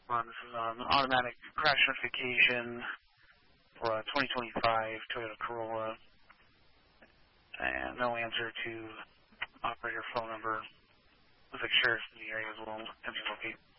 This is an automatic crash notification for a 2025 Toyota Corolla, and no answer to operator phone number. Looks like sheriff's in the area as well. Attempt to locate.